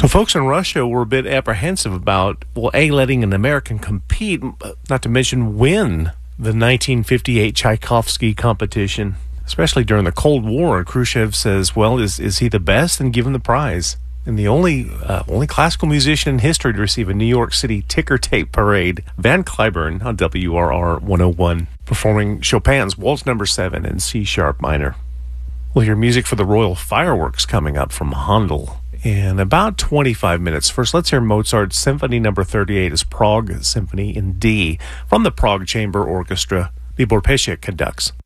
So folks in Russia were a bit apprehensive about, well, A, letting an American compete, not to mention win the 1958 Tchaikovsky competition, especially during the Cold War. Khrushchev says, well, is he the best? And give him the prize. And the only classical musician in history to receive a New York City ticker tape parade, Van Cliburn on WRR 101, performing Chopin's Waltz No. 7 in C-sharp minor. We'll hear music for the Royal Fireworks coming up from Handel in about 25 minutes. First, let's hear Mozart's Symphony No. 38 as Prague Symphony in D from the Prague Chamber Orchestra. Libor Pesce conducts.